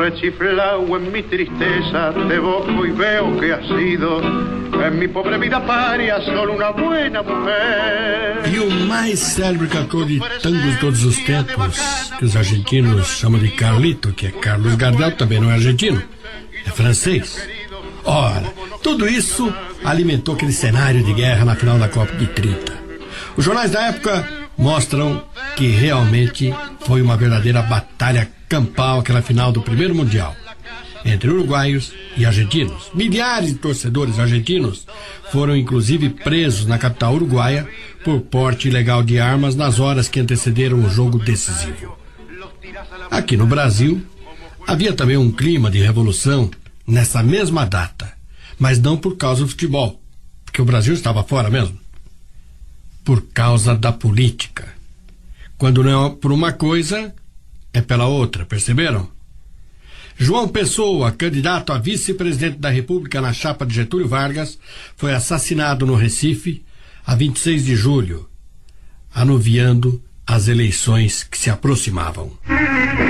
rechiflao en mi tristeza, te evoco y veo que has sido en mi pobre vida paria solo una buena mujer. E o mais célebre cantor de tango de todos os tempos, que os argentinos chamam de Carlito, que é Carlos Gardel, também não é argentino, é francês. Ora, tudo isso alimentou aquele cenário de guerra na final da Copa de 30. Os jornais da época mostram que realmente foi uma verdadeira batalha campal aquela final do primeiro Mundial entre uruguaios e argentinos. Milhares de torcedores argentinos foram inclusive presos na capital uruguaia por porte ilegal de armas nas horas que antecederam o jogo decisivo. Aqui no Brasil havia também um clima de revolução nessa mesma data, mas não por causa do futebol, porque o Brasil estava fora mesmo. Por causa da política. Quando não é por uma coisa, é pela outra, perceberam? João Pessoa, candidato a vice-presidente da República na chapa de Getúlio Vargas, foi assassinado no Recife a 26 de julho, anuviando as eleições que se aproximavam.